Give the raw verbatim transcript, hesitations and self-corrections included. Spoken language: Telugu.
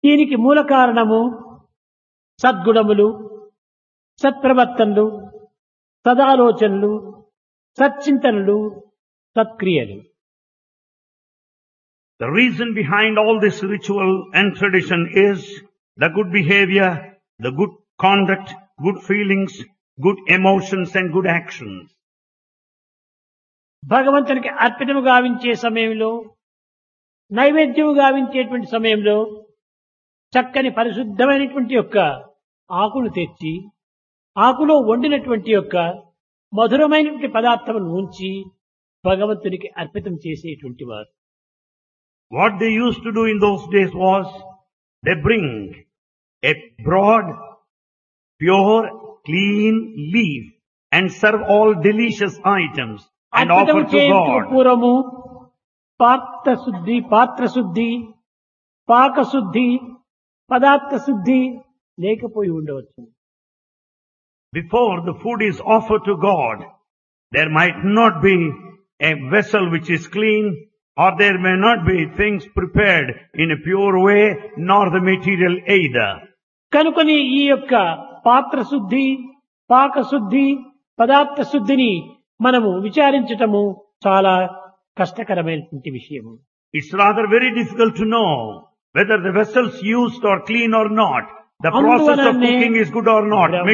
దీనికి మూల కారణము సద్గుణములు, సత్ప్రవర్తనలు, సదాలోచనలు, సచ్చింతనలు, సత్క్రియలు. The reason behind all this ritual and tradition is the good behavior, the good conduct, good feelings, good emotions and good actions. భగవంతునికి అర్పితము గావించే సమయంలో, నైవేద్యము గావించేటువంటి సమయంలో చక్కని పరిశుద్ధమైనటువంటి యొక్క ఆకును తెచ్చి, ఆకులో వండినటువంటి యొక్క మధురమైనటువంటి పదార్థమును ఉంచి భగవంతునికి అర్పితం చేసేటువంటి వారు. What they used to do in those days was, they bring a broad, pure, clean leaf and serve all delicious items and offer అర్పితము to చేయుటకు God. పూర్వము పాత్ర శుద్ధి, పాత్ర శుద్ధి, పాక శుద్ధి, పదార్థ శుద్ధి లేకపోయి ఉండవచ్చు. Before the food is offered to God, there might not be a vessel which is clean, or there may not be things prepared in a pure way, nor the material either. కనుకొని ఈ యొక్క పాత్ర శుద్ధి, పాక శుద్ధి, పదార్థ శుద్ధిని మనము విచారించటము చాలా కష్టకరమైనటువంటి విషయము. It's rather very difficult to know whether the vessels used are clean or not. The process of అందువలనే cooking is good or not.